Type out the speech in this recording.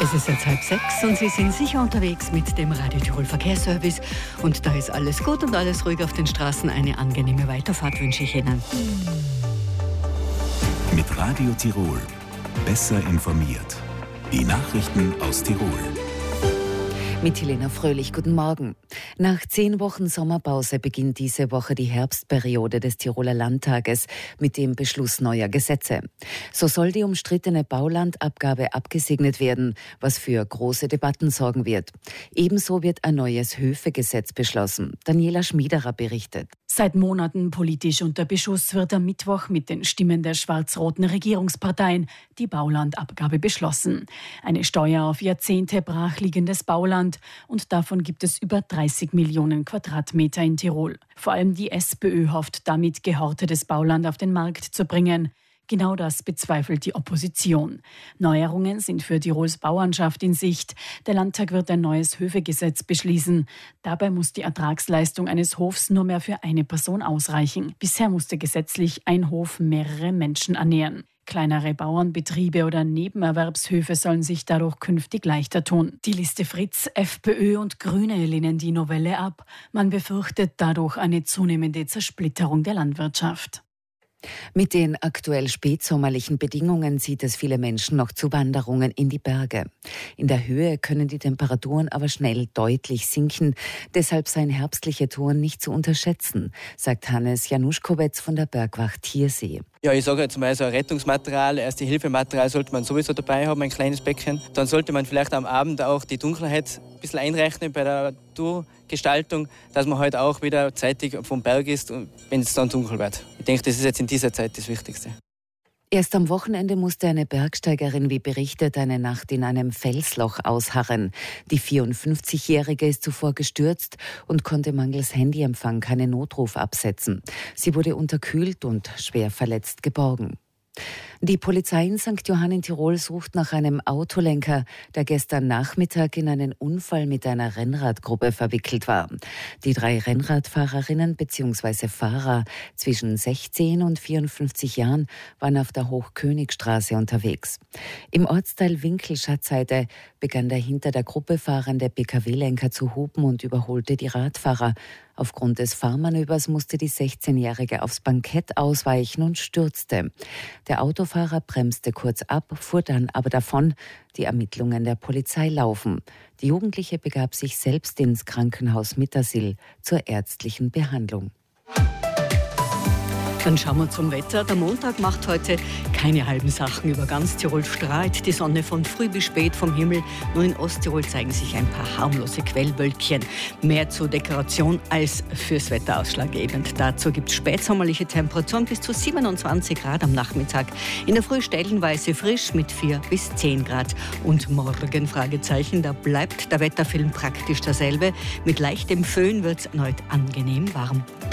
Es ist jetzt 5:30 und Sie sind sicher unterwegs mit dem Radio Tirol Verkehrsservice. Und da ist alles gut und alles ruhig auf den Straßen. Eine angenehme Weiterfahrt wünsche ich Ihnen. Mit Radio Tirol. Besser informiert. Die Nachrichten aus Tirol. Mit Helena Fröhlich, guten Morgen. Nach 10 Wochen Sommerpause beginnt diese Woche die Herbstperiode des Tiroler Landtages mit dem Beschluss neuer Gesetze. So soll die umstrittene Baulandabgabe abgesegnet werden, was für große Debatten sorgen wird. Ebenso wird ein neues Höfegesetz beschlossen. Daniela Schmiederer berichtet. Seit Monaten politisch unter Beschuss wird am Mittwoch mit den Stimmen der schwarz-roten Regierungsparteien die Baulandabgabe beschlossen. Eine Steuer auf Jahrzehnte brachliegendes Bauland, und davon gibt es über 30 Millionen Quadratmeter in Tirol. Vor allem die SPÖ hofft damit, gehortetes Bauland auf den Markt zu bringen. Genau das bezweifelt die Opposition. Neuerungen sind für Tirols Bauernschaft in Sicht. Der Landtag wird ein neues Höfegesetz beschließen. Dabei muss die Ertragsleistung eines Hofs nur mehr für eine Person ausreichen. Bisher musste gesetzlich ein Hof mehrere Menschen ernähren. Kleinere Bauernbetriebe oder Nebenerwerbshöfe sollen sich dadurch künftig leichter tun. Die Liste Fritz, FPÖ und Grüne lehnen die Novelle ab. Man befürchtet dadurch eine zunehmende Zersplitterung der Landwirtschaft. Mit den aktuell spätsommerlichen Bedingungen zieht es viele Menschen noch zu Wanderungen in die Berge. In der Höhe können die Temperaturen aber schnell deutlich sinken. Deshalb seien herbstliche Touren nicht zu unterschätzen, sagt Hannes Januszkowitz von der Bergwacht Tiersee. Ja, ich sage jetzt mal, so ein Rettungsmaterial, Erste-Hilfe-Material sollte man sowieso dabei haben, ein kleines Päckchen. Dann sollte man vielleicht am Abend auch die Dunkelheit ein bisschen einrechnen bei der Tourgestaltung, dass man halt auch wieder zeitig vom Berg ist, wenn es dann dunkel wird. Ich denke, das ist jetzt in dieser Zeit das Wichtigste. Erst am Wochenende musste eine Bergsteigerin, wie berichtet, eine Nacht in einem Felsloch ausharren. Die 54-Jährige ist zuvor gestürzt und konnte mangels Handyempfang keinen Notruf absetzen. Sie wurde unterkühlt und schwer verletzt geborgen. Die Polizei in St. Johann in Tirol sucht nach einem Autolenker, der gestern Nachmittag in einen Unfall mit einer Rennradgruppe verwickelt war. Die 3 Rennradfahrerinnen bzw. Fahrer zwischen 16 und 54 Jahren waren auf der Hochkönigstraße unterwegs. Im Ortsteil Winkel-Schatzheide begann der hinter der Gruppe fahrende PKW-Lenker zu hupen und überholte die Radfahrer. Aufgrund des Fahrmanövers musste die 16-Jährige aufs Bankett ausweichen und stürzte. Der Autofahrer bremste kurz ab, fuhr dann aber davon. Die Ermittlungen der Polizei laufen. Die Jugendliche begab sich selbst ins Krankenhaus Mittersill zur ärztlichen Behandlung. Dann schauen wir zum Wetter. Der Montag macht heute keine halben Sachen. Über ganz Tirol strahlt die Sonne von früh bis spät vom Himmel. Nur in Osttirol zeigen sich ein paar harmlose Quellwölkchen. Mehr zur Dekoration als fürs Wetter ausschlaggebend. Dazu gibt es spätsommerliche Temperaturen bis zu 27 Grad am Nachmittag. In der Früh stellenweise frisch mit 4 bis 10 Grad. Und morgen, Fragezeichen, da bleibt der Wetterfilm praktisch derselbe. Mit leichtem Föhn wird es erneut angenehm warm.